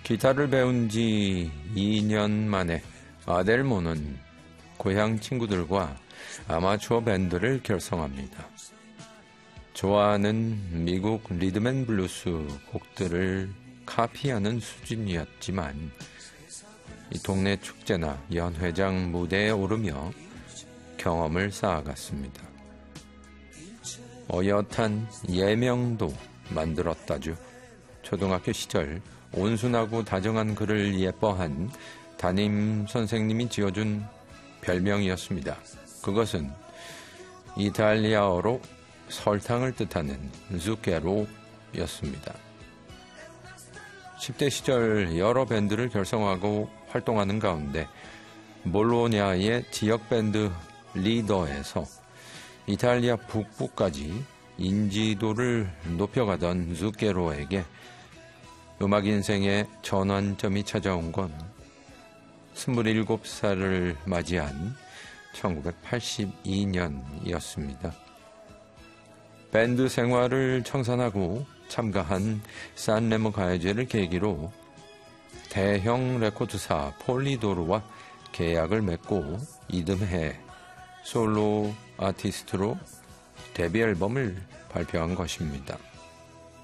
기타를 배운 지 2년 만에 아델모는 고향 친구들과 아마추어 밴드를 결성합니다. 좋아하는 미국 리듬앤블루스 곡들을 카피하는 수준이었지만 이 동네 축제나 연회장 무대에 오르며 경험을 쌓아갔습니다. 어엿한 예명도 만들었다죠. 초등학교 시절 온순하고 다정한 그를 예뻐한 담임 선생님이 지어준 별명이었습니다. 그것은 이탈리아어로 설탕을 뜻하는 zucchero였습니다. 10대 시절 여러 밴드를 결성하고 활동하는 가운데 볼로냐의 지역 밴드 리더에서 이탈리아 북부까지 인지도를 높여가던 zucchero에게 음악 인생의 전환점이 찾아온 건 27살을 맞이한 1982년이었습니다. 밴드 생활을 청산하고 참가한 산레모 가요제를 계기로 대형 레코드사 폴리도르와 계약을 맺고 이듬해 솔로 아티스트로 데뷔 앨범을 발표한 것입니다.